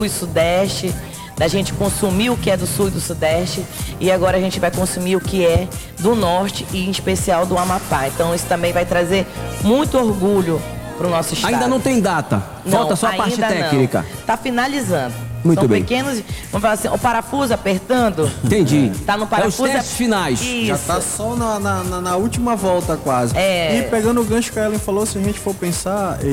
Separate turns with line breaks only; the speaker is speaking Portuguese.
e Sudeste, da gente consumir o que é do Sul e do Sudeste, e agora a gente vai consumir o que é do Norte e em especial do Amapá. Então isso também vai trazer muito orgulho para o nosso estado.
Ainda não tem data, falta só a parte técnica.
Está finalizando.
Muito
São
bem.
pequenos, vamos falar assim, o parafuso apertando.
Entendi.
Tá no parafuso.
É os testes finais.
Isso.
Já tá só na última volta quase. E pegando o gancho que a Ellen falou, se a gente for pensar...